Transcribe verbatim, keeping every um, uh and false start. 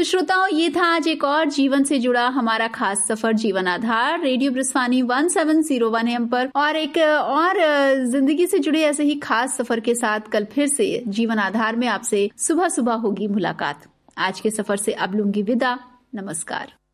श्रोताओं, ये था आज एक और जीवन से जुड़ा हमारा खास सफर जीवन आधार radio ब्रिस्वानी one seven zero one M पर, और एक और जिंदगी से जुड़े ऐसे ही खास सफर के साथ कल फिर से जीवन आधार में आपसे सुबह सुबह होगी मुलाकात। आज के सफर से अब लूंगी विदा। नमस्कार।